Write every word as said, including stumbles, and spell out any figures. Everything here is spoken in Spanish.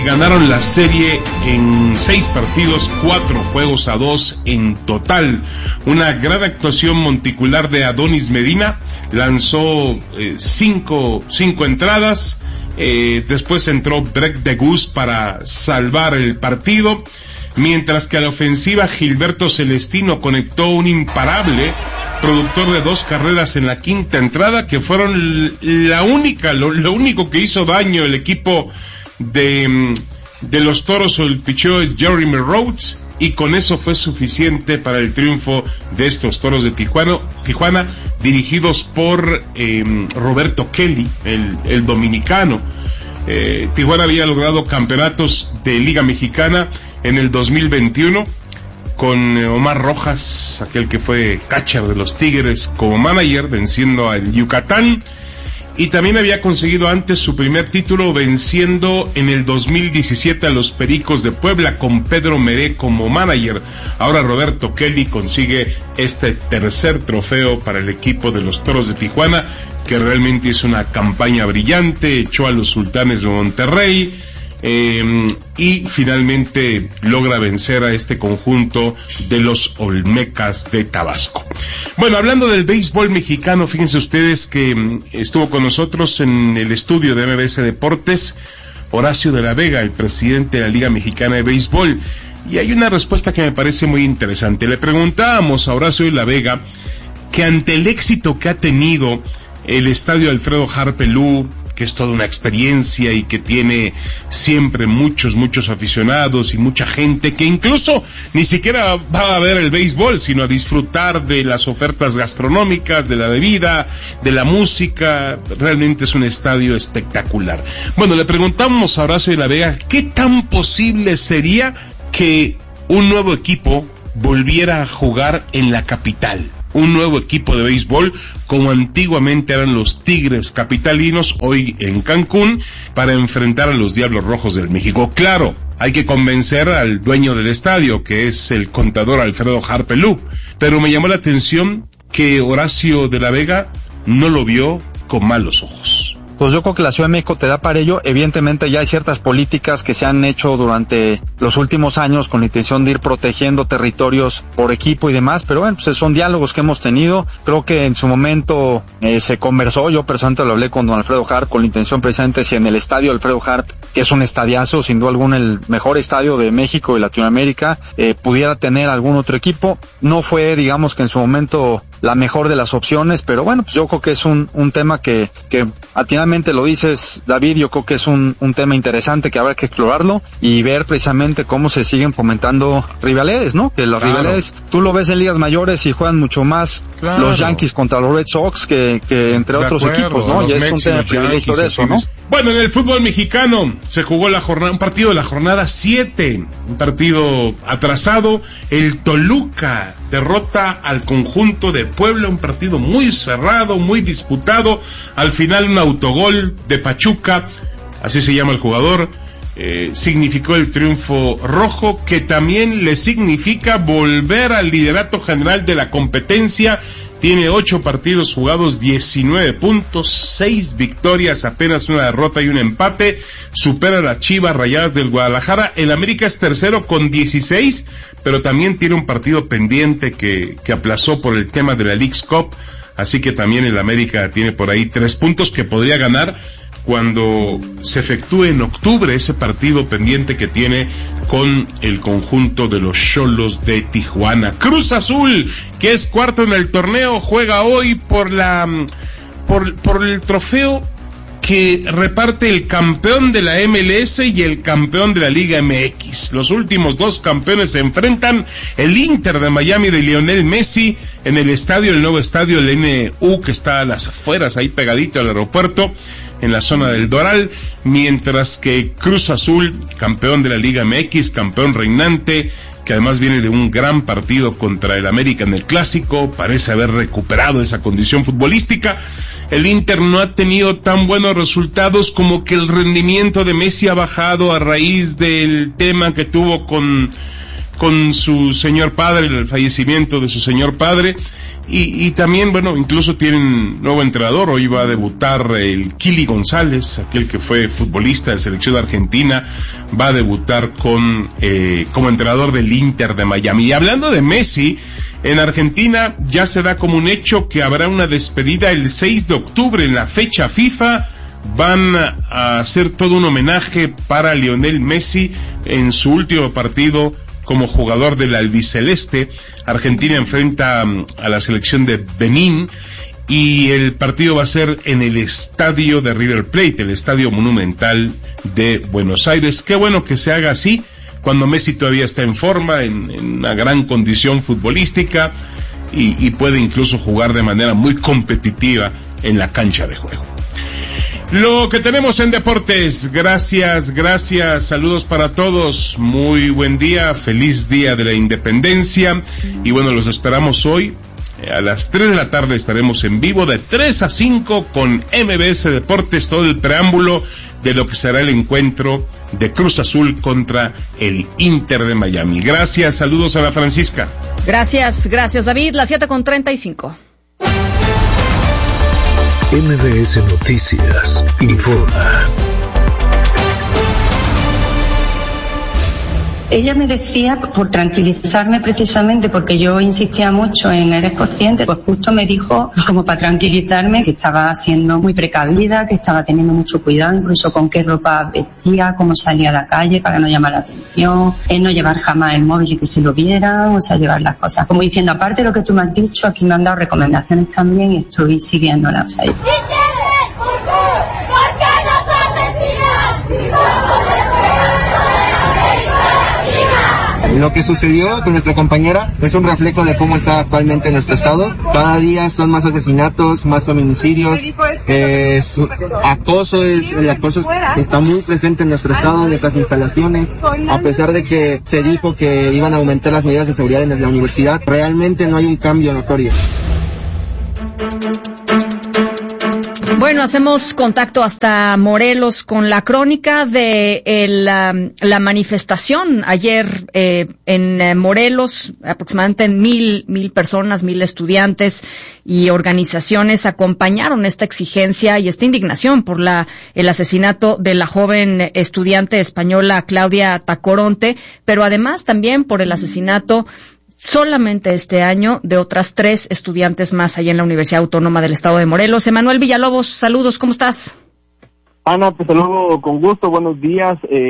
ganaron la serie en seis partidos, cuatro juegos a dos en total. Una gran actuación monticular de Adonis Medina, lanzó eh, cinco, cinco entradas, eh, después entró Breck de Gus para salvar el partido, mientras que a la ofensiva Gilberto Celestino conectó un imparable, productor de dos carreras en la quinta entrada, que fueron la única, lo, lo único que hizo daño el equipo de, de los Toros o el picheo de Jeremy Rhodes, y con eso fue suficiente para el triunfo de estos Toros de Tijuana, Tijuana dirigidos por eh, Roberto Kelly, el, el dominicano. Eh, Tijuana había logrado campeonatos de Liga Mexicana en el dos mil veintiuno con Omar Rojas, aquel que fue catcher de los Tigres, como manager, venciendo al Yucatán, y también había conseguido antes su primer título venciendo en el dos mil diecisiete a los Pericos de Puebla con Pedro Meré como manager. Ahora Roberto Kelly consigue este tercer trofeo para el equipo de los Toros de Tijuana, que realmente hizo una campaña brillante, echó a los Sultanes de Monterrey, eh, y finalmente logra vencer a este conjunto de los Olmecas de Tabasco. Bueno, hablando del béisbol mexicano, fíjense ustedes que estuvo con nosotros en el estudio de M B S Deportes Horacio de la Vega, el presidente de la Liga Mexicana de Béisbol, y hay una respuesta que me parece muy interesante. Le preguntábamos a Horacio de la Vega que ante el éxito que ha tenido el estadio Alfredo Harpelú, que es toda una experiencia y que tiene siempre muchos, muchos aficionados y mucha gente que incluso ni siquiera va a ver el béisbol, sino a disfrutar de las ofertas gastronómicas, de la bebida, de la música. Realmente es un estadio espectacular. Bueno, le preguntamos a Horacio de la Vega qué tan posible sería que un nuevo equipo volviera a jugar en la capital. Un nuevo equipo de béisbol, como antiguamente eran los Tigres capitalinos, hoy en Cancún, para enfrentar a los Diablos Rojos del México. Claro, hay que convencer al dueño del estadio, que es el contador Alfredo Harpelú, pero me llamó la atención que Horacio de la Vega no lo vio con malos ojos. Pues yo creo que la Ciudad de México te da para ello. Evidentemente ya hay ciertas políticas que se han hecho durante los últimos años con la intención de ir protegiendo territorios por equipo y demás, pero bueno, pues son diálogos que hemos tenido. Creo que en su momento eh, se conversó, yo personalmente lo hablé con don Alfredo Harp, con la intención precisamente si en el estadio Alfredo Harp, que es un estadiazo, sin duda alguna el mejor estadio de México y Latinoamérica, eh, pudiera tener algún otro equipo. No fue, digamos que en su momento la mejor de las opciones, pero bueno, pues yo creo que es un, un tema que, que atinadamente lo dices, David, yo creo que es un, un tema interesante que habrá que explorarlo y ver precisamente cómo se siguen fomentando rivalidades, ¿no? Que las claro. rivalidades, tú lo ves en ligas mayores y juegan mucho más claro. los Yankees contra los Red Sox que, que entre de otros acuerdo, equipos, ¿no? Y es un tema de privilegio de eso, ¿no? Bueno, en el fútbol mexicano se jugó la jornada, un partido de la jornada siete, un partido atrasado. El Toluca derrota al conjunto de Puebla, un partido muy cerrado, muy disputado. Al final un autogol de Pachuca, así se llama el jugador, eh, significó el triunfo rojo, que también le significa volver al liderato general de la competencia. Tiene ocho partidos jugados, diecinueve puntos, seis victorias, apenas una derrota y un empate. Supera a las Chivas Rayadas del Guadalajara. El América es tercero con dieciséis, pero también tiene un partido pendiente que, que aplazó por el tema de la Leagues Cup. Así que también el América tiene por ahí tres puntos que podría ganar cuando se efectúe en octubre ese partido pendiente que tiene con el conjunto de los Xolos de Tijuana. Cruz Azul, que es cuarto en el torneo, juega hoy por la por, por el trofeo que reparte el campeón de la M L S y el campeón de la Liga M X. Los últimos dos campeones se enfrentan, el Inter de Miami de Lionel Messi en el estadio, el nuevo estadio, el N U, que está a las afueras, ahí pegadito al aeropuerto, en la zona del Doral, mientras que Cruz Azul, campeón de la Liga M X, campeón reinante, que además viene de un gran partido contra el América en el Clásico, parece haber recuperado esa condición futbolística. El Inter no ha tenido tan buenos resultados, como que el rendimiento de Messi ha bajado a raíz del tema que tuvo con con su señor padre, el fallecimiento de su señor padre, y, y también, bueno, incluso tienen nuevo entrenador. Hoy va a debutar el Kili González, aquel que fue futbolista de selección argentina, va a debutar con eh, como entrenador del Inter de Miami. Y hablando de Messi, en Argentina ya se da como un hecho que habrá una despedida el seis de octubre en la fecha FIFA. Van a hacer todo un homenaje para Lionel Messi en su último partido como jugador del albiceleste. Argentina enfrenta a la selección de Benín y el partido va a ser en el estadio de River Plate, el estadio monumental de Buenos Aires. Qué bueno que se haga así, cuando Messi todavía está en forma, en, en una gran condición futbolística y, y puede incluso jugar de manera muy competitiva en la cancha de juego. Lo que tenemos en deportes, gracias, gracias, saludos para todos, muy buen día, feliz día de la independencia, y bueno, los esperamos hoy, a las tres de la tarde estaremos en vivo de tres a cinco con M B S Deportes, todo el preámbulo de lo que será el encuentro de Cruz Azul contra el Inter de Miami. Gracias, saludos a la Francisca. Gracias, gracias David, las siete con treinta y cinco. M B S Noticias informa. Ella me decía, por tranquilizarme precisamente, porque yo insistía mucho en eres consciente, pues justo me dijo, como para tranquilizarme, que estaba siendo muy precavida, que estaba teniendo mucho cuidado, incluso con qué ropa vestía, cómo salía a la calle para no llamar la atención, en no llevar jamás el móvil y que se lo vieran, o sea, llevar las cosas. Como diciendo, aparte de lo que tú me has dicho, aquí me han dado recomendaciones también y estoy siguiéndolas. O sea, Lo que sucedió con nuestra compañera es un reflejo de cómo está actualmente nuestro estado. Cada día son más asesinatos, más feminicidios, eh, su, acoso es, el acoso está muy presente en nuestro estado, en nuestras instalaciones. A pesar de que se dijo que iban a aumentar las medidas de seguridad en la universidad, realmente no hay un cambio notorio. Bueno, hacemos contacto hasta Morelos con la crónica de el, um, la manifestación ayer eh, en Morelos. Aproximadamente mil, mil personas, mil estudiantes y organizaciones acompañaron esta exigencia y esta indignación por la el asesinato de la joven estudiante española Claudia Tacoronte, pero además también por el asesinato solamente este año de otras tres estudiantes más allá en la Universidad Autónoma del Estado de Morelos. Emanuel Villalobos, saludos, ¿cómo estás? Ana, te saludo con gusto, buenos días. Eh...